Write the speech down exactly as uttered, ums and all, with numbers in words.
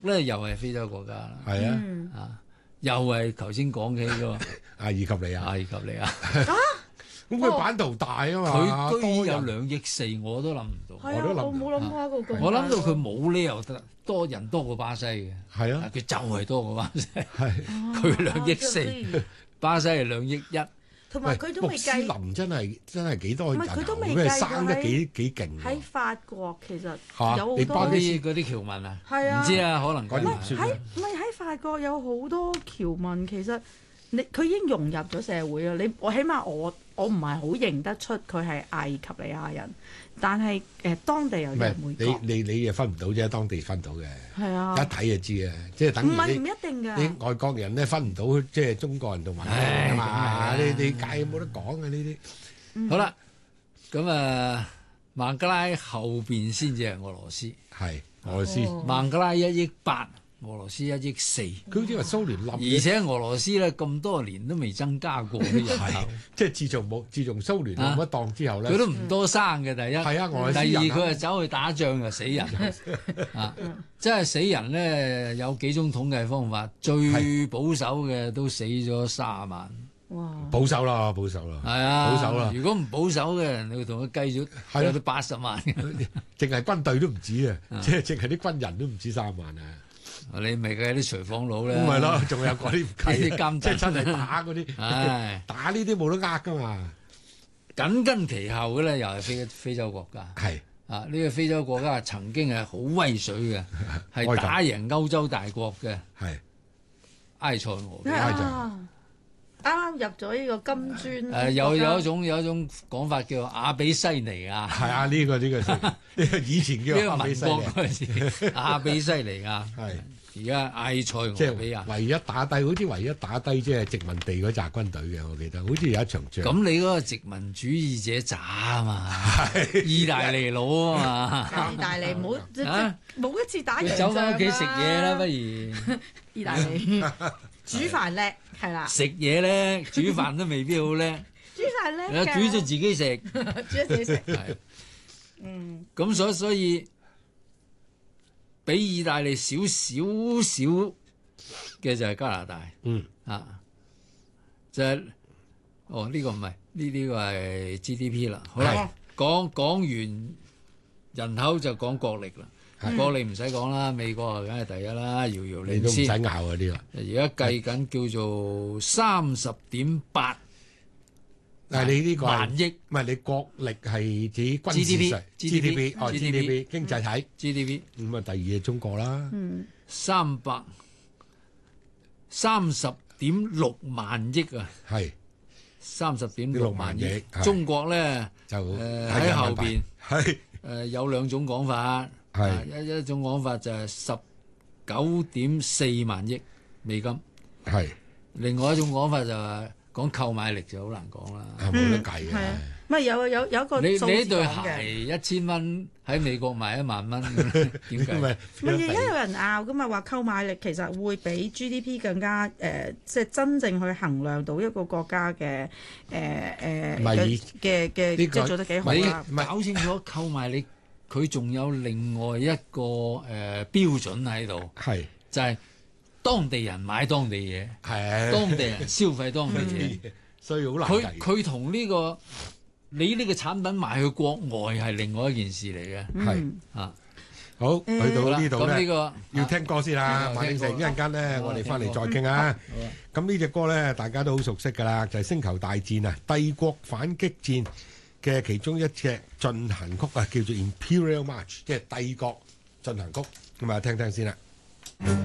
咧又係非洲國家啦， 係啊， 啊，又係頭先講起個阿爾及利亞， 阿爾及利亞， 咁佢版圖大啊嘛， 佢居然有多人兩億四，我都諗唔到。 係啊， 我都諗我冇諗過一個咁。 我諗到佢冇理由得多人多過巴西嘅， 係啊， 佢就係多過巴西， 係。 佢兩億四， 四， 巴西係兩億一。 同埋佢都未穆斯計林真係真係幾多人唔係佢都未佢係計生得喺幾幾勁喎喺法國其實嚇有好多你巴嗰基啲嗰啲僑民啊， 係啊唔知啊，可能嗰啲唔係嗰啲算喺唔係喺法國有好多僑民，其實你佢已經融入咗社會啦。你我起碼我我唔係好認得出佢係阿爾及利亞人，但係誒、呃、當地有唔係人會講你你你又分唔到啫，當地分到嘅， 係啊， 一睇就知啊，即係等於唔係唔你一定㗎。 啲外國人咧分唔到，即係中國人同埋唉啊嘛， 咁係啊你你梗係冇得講嘅呢啲。 好啦，咁啊，孟加拉後邊先至係俄羅斯， 係俄羅斯， 哦孟加拉一億八，俄羅斯一億四， 佢好似話蘇聯冧嘅， 而且俄羅斯咧咁多年都未增加過啲人口， 即係自從冇自從蘇聯冧一檔之後咧， 佢都唔多生嘅。第一， 係啊俄羅斯第二人啊佢係走去打仗就死人啊！真係死人咧，有幾種統計方法，最保守嘅都死咗卅萬。 哇！ 保守啦，保守啦， 係啊， 保守啦如果唔保守嘅人，你同佢計咗係啊有到八十萬嘅。 淨係軍隊都唔止啊，即係淨係啲軍人都唔止三萬啊。 你咪計啲廚房佬咧， 咁咪咯，仲有嗰啲唔計呢啲監即係真係打嗰啲， 唉， 打呢啲冇得呃噶嘛。 緊跟其後嘅咧，又係非非洲國家。 係啊，呢、個非洲國家曾經係好威水嘅，係埃及打贏歐洲大國嘅係埃塞俄比亞。 埃及啊啱啱入咗呢個金磚誒、有國家有一種有一種講法叫阿比西尼亞， 係啊，呢個呢個先呢個以前叫呢個阿美西民國嘅， 嗰陣時，阿比西尼亞， 係而家埃塞即俄比亞。 係唯一打低，好似唯一打低即係殖民地嗰扎軍隊嘅，我記得好似有一場仗。 咁你嗰個殖民主義者渣啊嘛，意大利佬啊嘛， 意大利冇即啊即冇一次打你贏走翻屋企食仗嘢啦，不如意大利煮飯叻係啦， 食嘢咧，煮飯都未必好叻， 煮飯叻㗎煮咗自己食。 煮咗自己食。 係嗯， 咁所所以比意大利少少少嘅就係加拿大嗯啊，就係、哦呢、個唔係呢呢個係 G D P 啦。好啦，講講完人口就講國力啦。國力唔使講啦，美國啊梗係第一啦，遙遙領你都唔使先。 拗啊呢個。 而家計緊叫做三十點八但係你呢個係萬億唔係你國力係指軍事 G D P 上 G D P P 哦 G G D D P P 經濟體 G D P， 咁啊第二係中國啦， 嗯， 三百三十點六萬億啊！ 係三十點六萬億六萬億，係中國咧就誒喺喺後人民幣邊係誒有兩種講法， 係啊一一種講法就係十九點四萬億美金， 係另外一種講法就係講購買力就好難講啦。 係冇得計嘅係啊。唔係有有有一個你數字你呢對講嘅。 鞋一千蚊喺美國賣一萬蚊，點計？ 咁咪唔係而家有人拗噶嘛，話購買力其實會比 G D P 更加誒、呃，即係真正去衡量到一個國家嘅誒誒唔係以嘅嘅呢個即係做得幾好你啦。 唔係搞清楚購買力，佢仲有另外一個誒、呃、標準喺度， 係就係、當地人買當地嘢， 係當地人消費當地嘢。 所以好難佢計。 佢同呢個你呢個產品賣去國外係另外一件事嚟嘅係嗯啊。 好去到好啦， 呢度咧， 咁呢個要聽歌先啦。 啊馬鼎盛一陣間咧， 好啊我哋翻嚟聽歌再傾啊。 好啊咁呢只歌咧，大家都好熟悉㗎啦，就係《星球大戰》啊，帝國反擊戰嘅其中一隻進行曲啊，叫做《Imperial March》，即係帝國進行曲。咁啊，聽聽先啦。